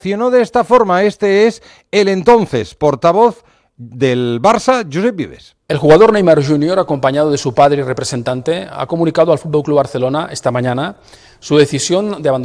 Reaccionó de esta forma. Este es el entonces portavoz del Barça, Josep Vives. El jugador Neymar Jr., acompañado de su padre y representante, ha comunicado al FC Barcelona esta mañana su decisión de abandonar